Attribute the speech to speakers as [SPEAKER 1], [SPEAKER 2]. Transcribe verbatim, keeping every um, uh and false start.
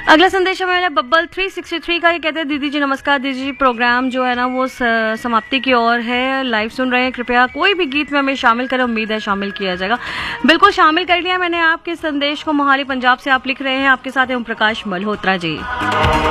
[SPEAKER 1] अगला संदेश हमारा बब्बल तीन सौ तिरसठ का, ये कहते हैं दीदी जी नमस्कार। दीदी जी प्रोग्राम जो है ना वो समाप्ति की ओर है, लाइव सुन रहे हैं, कृपया कोई भी गीत में हमें शामिल करें। उम्मीद है शामिल किया जाएगा। बिल्कुल शामिल कर लिया मैंने आपके संदेश को। मोहाली पंजाब से आप लिख रहे हैं, आपके साथ है ओम प्रकाश मल्होत्रा जी।